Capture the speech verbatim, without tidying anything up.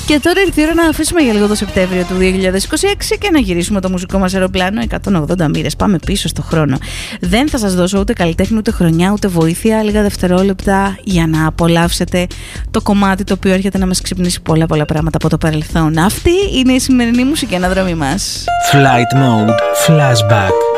Και τώρα ήρθε η ώρα να αφήσουμε για λίγο το Σεπτέμβριο του δύο χιλιάδες είκοσι έξι και να γυρίσουμε το μουσικό μας αεροπλάνο εκατόν ογδόντα μοίρες. Πάμε πίσω στο χρόνο. Δεν θα σας δώσω ούτε καλλιτέχνη, ούτε χρονιά, ούτε βοήθεια. Λίγα δευτερόλεπτα για να απολαύσετε το κομμάτι το οποίο έρχεται να μας ξυπνήσει πολλά πολλά πράγματα από το παρελθόν. Αυτή είναι η σημερινή μουσική αναδρομή μας. Flight Mode Flashback.